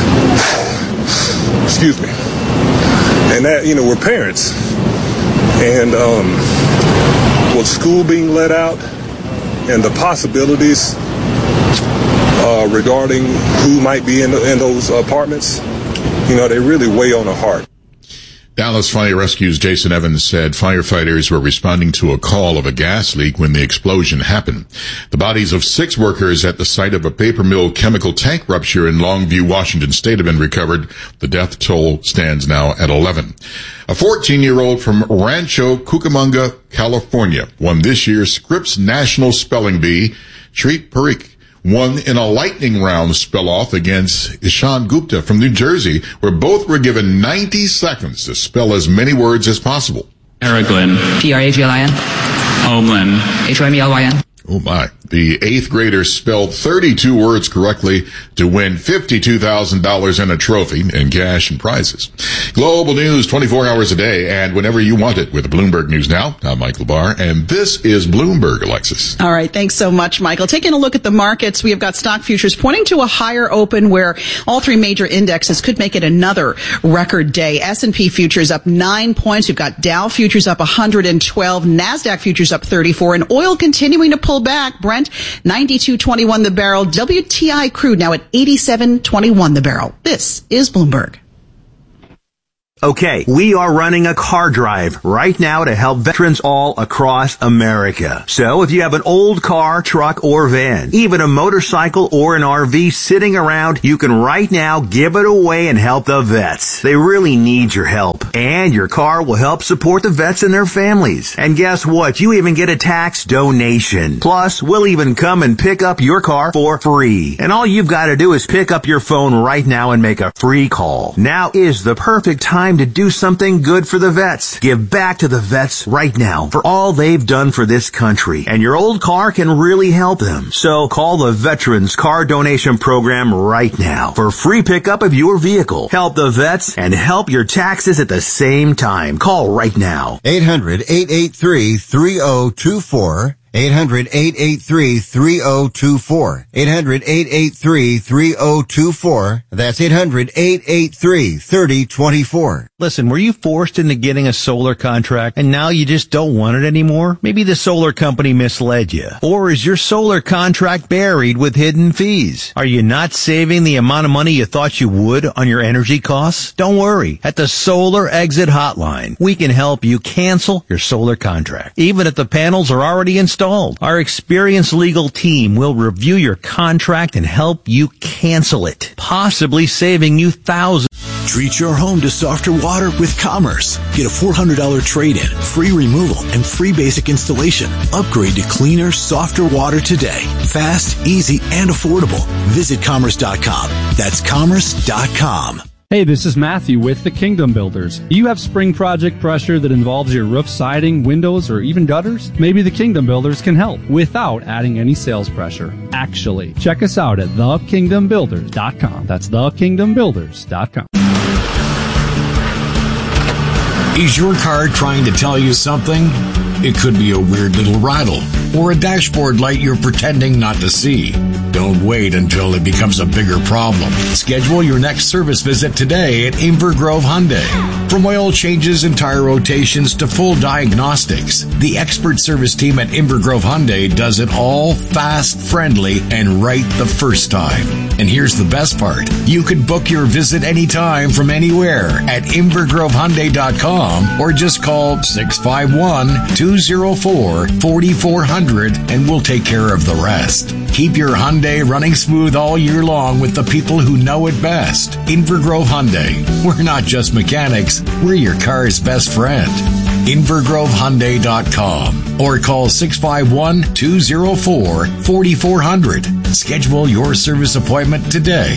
excuse me, and that, we're parents, and with school being let out and the possibilities regarding who might be in those apartments, they really weigh on the heart.
Dallas Fire Rescue's Jason Evans said firefighters were responding to a call of a gas leak when the explosion happened. The bodies of 6 workers at the site of a paper mill chemical tank rupture in Longview, Washington State have been recovered. The death toll stands now at 11. A 14-year-old from Rancho Cucamonga, California, won this year's Scripps National Spelling Bee. Treat Parikh won in a lightning round spell-off against Ishan Gupta from New Jersey, where both were given 90 seconds to spell as many words as possible.
Paraglin. P-R-A-G-L-I-N. Homeland. H-O-M-E-L-Y-N.
Oh my. The 8th grader spelled 32 words correctly to win $52,000 and a trophy and cash and prizes. Global news 24 hours a day and whenever you want it with Bloomberg News Now. I'm Michael Barr, and this is Bloomberg, Alexis.
All right. Thanks so much, Michael. Taking a look at the markets, we have got stock futures pointing to a higher open where all 3 major indexes could make it another record day. S&P futures up 9 points. We've got Dow futures up 112, NASDAQ futures up 34, and oil continuing to pull back. Brent, 92.21 the barrel. WTI crude now at 87.21 the barrel. This is Bloomberg.
Okay, we are running a car drive right now to help veterans all across America. So if you have an old car, truck, or van, even a motorcycle or an RV sitting around, you can right now give it away and help the vets. They really need your help. And your car will help support the vets and their families. And guess what? You even get a tax donation. Plus, we'll even come and pick up your car for free. And all you've got to do is pick up your phone right now and make a free call. Now is the perfect time to do something good for the vets. Give back to the vets right now for all they've done for this country. And your old car can really help them. So call the Veterans Car Donation Program right now for free pickup of your vehicle. Help the vets and help your taxes at the same time. Call right now.
800-883-3024. 800-883-3024. 800-883-3024. That's 800-883-3024.
Listen, were you forced into getting a solar contract and now you just don't want it anymore? Maybe the solar company misled you. Or is your solar contract buried with hidden fees? Are you not saving the amount of money you thought you would on your energy costs? Don't worry. At the Solar Exit Hotline, we can help you cancel your solar contract, even if the panels are already installed. Our experienced legal team will review your contract and help you cancel it, possibly saving you thousands.
Treat your home to softer water with Commerce. Get a $400 trade-in, free removal, and free basic installation. Upgrade to cleaner, softer water today. Fast, easy, and affordable. Visit Commerce.com. That's Commerce.com.
Hey, this is Matthew with the Kingdom Builders. Do you have spring project pressure that involves your roof, siding, windows, or even gutters? Maybe the Kingdom Builders can help without adding any sales pressure. Actually, check us out at thekingdombuilders.com. That's thekingdombuilders.com.
Is your car trying to tell you something? It could be a weird little rattle or a dashboard light you're pretending not to see. Don't wait until it becomes a bigger problem. Schedule your next service visit today at Inver Grove Hyundai. From oil changes and tire rotations to full diagnostics, the expert service team at Inver Grove Hyundai does it all fast, friendly, and right the first time. And here's the best part. You can book your visit anytime from anywhere at InverGroveHyundai.com or just call 651-204-4400 and we'll take care of the rest. Keep your Hyundai running smooth all year long with the people who know it best. Inver Grove Hyundai. We're not just mechanics, we're your car's best friend. InverGroveHyundai.com or call 651-204-4400. Schedule your service appointment today.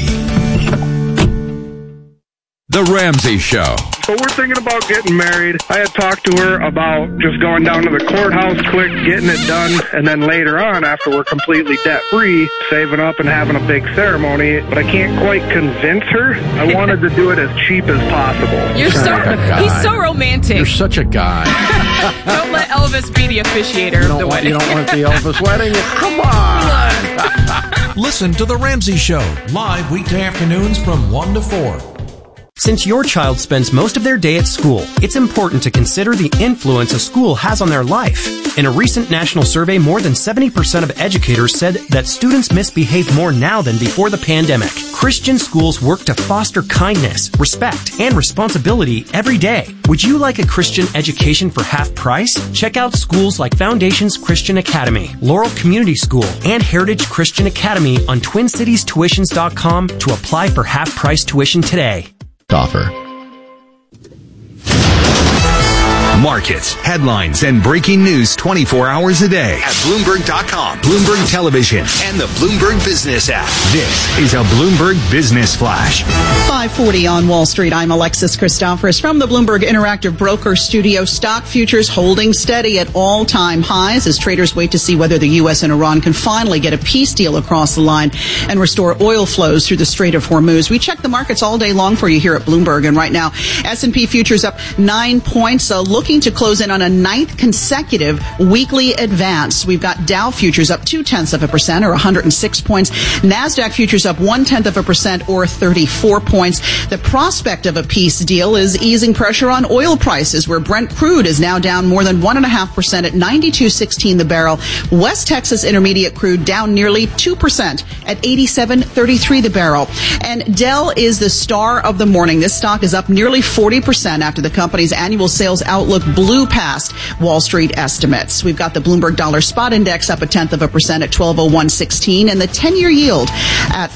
The Ramsey Show.
So we're thinking about getting married. I had talked to her about just going down to the courthouse quick, getting it done, and then later on, after we're completely debt-free, saving up and having a big ceremony. But I can't quite convince her. I wanted to do it as cheap as possible.
He's so romantic.
You're such a guy.
Don't let Elvis be the officiator of the wedding.
You don't want the Elvis wedding? Come on!
Listen to The Ramsey Show, live weekday afternoons from 1 to 4.
Since your child spends most of their day at school, it's important to consider the influence a school has on their life. In a recent national survey, more than 70% of educators said that students misbehave more now than before the pandemic. Christian schools work to foster kindness, respect, and responsibility every day. Would you like a Christian education for half price? Check out schools like Foundations Christian Academy, Laurel Community School, and Heritage Christian Academy on TwinCitiesTuitions.com to apply for half-price tuition today.
Offer.
Markets, headlines, and breaking news 24 hours a day at Bloomberg.com, Bloomberg Television, and the Bloomberg Business app. This is a Bloomberg Business Flash.
5:40 on Wall Street. I'm Alexis Christoforous from the Bloomberg Interactive Broker Studio. Stock futures holding steady at all-time highs as traders wait to see whether the U.S. and Iran can finally get a peace deal across the line and restore oil flows through the Strait of Hormuz. We check the markets all day long for you here at Bloomberg, and right now S&P futures up 9 points, looking to close in on a ninth consecutive weekly advance. We've got Dow futures up 0.2% or 106 points. NASDAQ futures up 0.1% or 34 points. The prospect of a peace deal is easing pressure on oil prices, where Brent crude is now down more than 1.5% at $92.16 the barrel. West Texas Intermediate crude down nearly 2% at $87.33 the barrel. And Dell is the star of the morning. This stock is up nearly 40% after the company's annual sales outlook blew past Wall Street estimates. We've got the Bloomberg Dollar Spot Index up 0.1% at 1201.16, and the 10-year yield at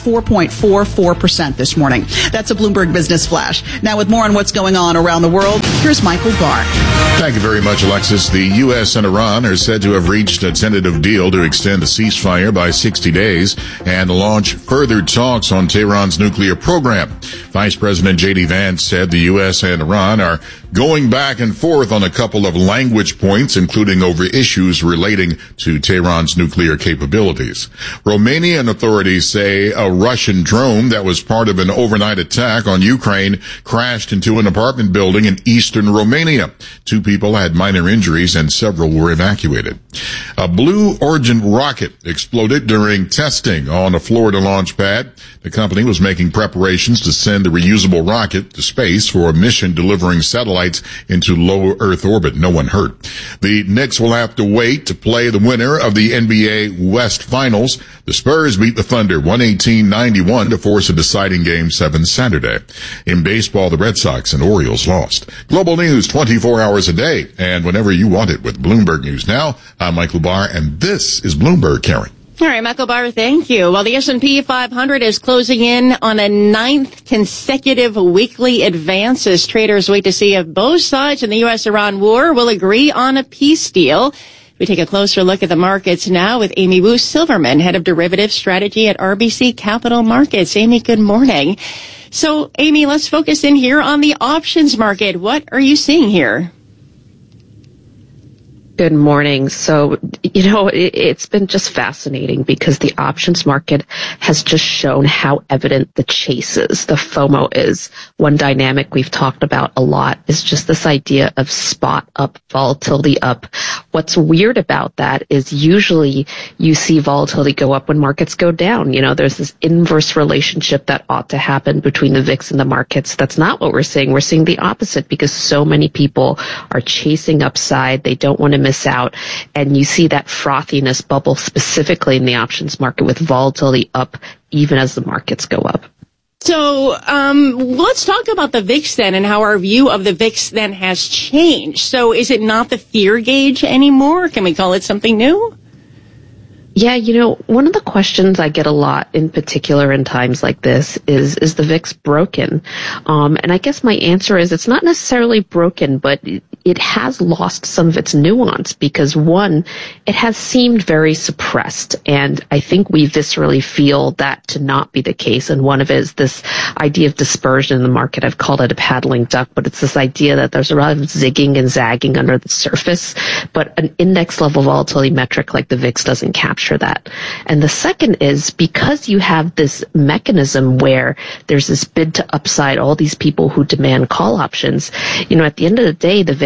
4.44% this morning. That's a Bloomberg Business Flash. Now, with more on what's going on around the world, here's Michael Barr.
Thank you very much, Alexis. The U.S. and Iran are said to have reached a tentative deal to extend the ceasefire by 60 days and launch further talks on Tehran's nuclear program. Vice President J.D. Vance said the U.S. and Iran are going back and forth on a couple of language points, including over issues relating to Tehran's nuclear capabilities. Romanian authorities say a Russian drone that was part of an overnight attack on Ukraine crashed into an apartment building in eastern Romania. 2 people had minor injuries and several were evacuated. A Blue Origin rocket exploded during testing on a Florida launch pad. The company was making preparations to send the reusable rocket to space for a mission delivering satellites into low Earth orbit. No one hurt. The Knicks will have to wait to play the winner of the NBA West Finals. The Spurs beat the Thunder 118-91 to force a deciding Game 7 Saturday. In baseball, the Red Sox and Orioles lost. Global news 24 hours a day and whenever you want it with Bloomberg News Now. I'm Michael Barr, and this is Bloomberg, Karen.
All right, Michael Barr, thank you. Well, the S&P 500 is closing in on a ninth consecutive weekly advance as traders wait to see if both sides in the U.S.-Iran war will agree on a peace deal. We take a closer look at the markets now with Amy Wu Silverman, head of derivative strategy at RBC Capital Markets. Amy, good morning. So, Amy, let's focus in here on the options market. What are you seeing here?
Good morning. So, it's been just fascinating because the options market has just shown how evident the chase is, the FOMO is. One dynamic we've talked about a lot is just this idea of spot up, volatility up. What's weird about that is usually you see volatility go up when markets go down. There's this inverse relationship that ought to happen between the VIX and the markets. That's not what we're seeing. We're seeing the opposite because so many people are chasing upside. They don't want to miss out. And you see that frothiness bubble specifically in the options market with volatility up even as the markets go up.
So let's talk about the VIX then and how our view of the VIX then has changed. So is it not the fear gauge anymore? Can we call it something new?
Yeah, one of the questions I get a lot in particular in times like this is the VIX broken? And I guess my answer is it's not necessarily broken, but it has lost some of its nuance because, one, it has seemed very suppressed. And I think we viscerally feel that to not be the case. And one of it is this idea of dispersion in the market. I've called it a paddling duck, but it's this idea that there's a lot of zigging and zagging under the surface, but an index level volatility metric like the VIX doesn't capture that. And the second is because you have this mechanism where there's this bid to upside, all these people who demand call options, at the end of the day, the VIX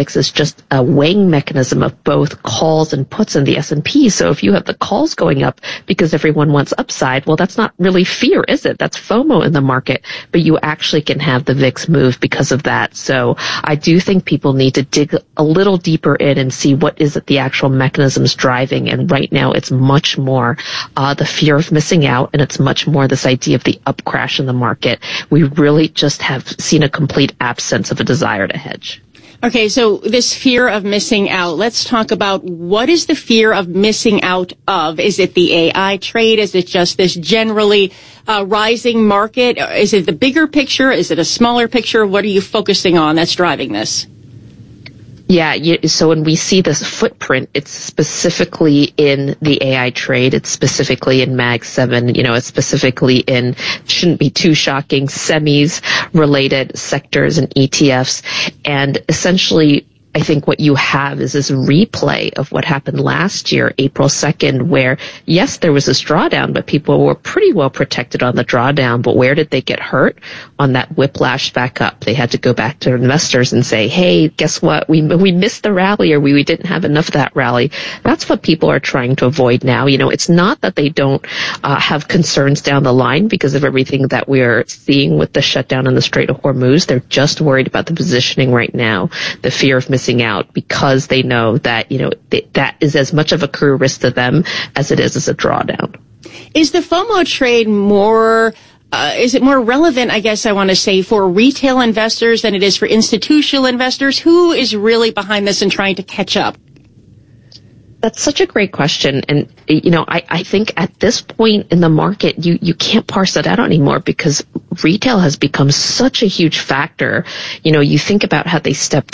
VIX is just a weighing mechanism of both calls and puts in the S&P. So if you have the calls going up because everyone wants upside, well, that's not really fear, is it? That's FOMO in the market, but you actually can have the VIX move because of that. So I do think people need to dig a little deeper in and see what is it the actual mechanisms driving. And right now it's much more the fear of missing out, and it's much more this idea of the up crash in the market. We really just have seen a complete absence of a desire to hedge.
Okay, so this fear of missing out, let's talk about what is the fear of missing out of? Is it the AI trade? Is it just this generally rising market? Is it the bigger picture? Is it a smaller picture? What are you focusing on that's driving this?
Yeah, so when we see this footprint, it's specifically in the AI trade. It's specifically in Mag 7. It's specifically in, shouldn't be too shocking, semis related sectors and ETFs. And essentially, I think what you have is this replay of what happened last year, April 2nd, where, yes, there was this drawdown, but people were pretty well protected on the drawdown. But where did they get hurt? On that whiplash back up. They had to go back to investors and say, hey, guess what? We missed the rally, or we didn't have enough of that rally. That's what people are trying to avoid now. It's not that they don't have concerns down the line because of everything that we're seeing with the shutdown in the Strait of Hormuz. They're just worried about the positioning right now, the fear of missing out, because they know that, that is as much of a career risk to them as it is as a drawdown.
Is the FOMO trade more relevant, I guess I want to say, for retail investors than it is for institutional investors? Who is really behind this and trying to catch up?
That's such a great question. And, I think at this point in the market, you can't parse that out anymore because retail has become such a huge factor. You think about how they stepped